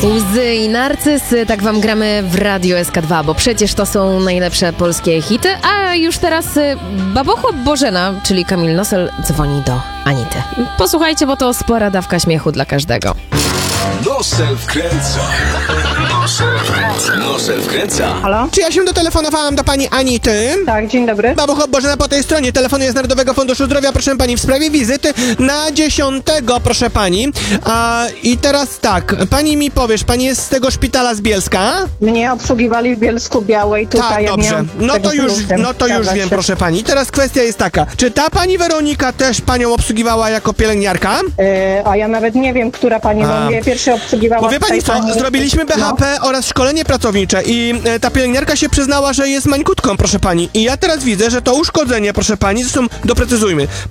Łzy i narcyz, tak wam gramy w Radio SK2, bo przecież to są najlepsze polskie hity, a już teraz babochłop Bożena, czyli Kamil Nosel, dzwoni do Anity. Posłuchajcie, bo to spora dawka śmiechu dla każdego. Nosel wkręca. Nosel wkręca. Halo? Czy ja się dotelefonowałam do pani Anity? Tak, dzień dobry. Babuchop Bożena po tej stronie. Telefonuję z Narodowego Funduszu Zdrowia, proszę pani, w sprawie wizyty na 10, proszę pani. I teraz tak, pani mi powiesz, pani jest z tego szpitala z Bielska? Mnie obsługiwali w Bielsku Białej tutaj. Tak, jak dobrze. miałam No tego to już Zgadza wiem, się. proszę pani. Teraz kwestia jest taka, czy ta pani Weronika też panią obsługiwała jako pielęgniarka? A ja nawet nie wiem, która pani, bo mnie pierwszy obsługiwała. Bo wie pani tutaj co, zrobiliśmy BHP oraz szkolenie pracownicze i ta pielęgniarka się przyznała, że jest mańkutką, proszę pani. I ja teraz widzę, że to uszkodzenie, proszę pani, zresztą doprecyzujmy,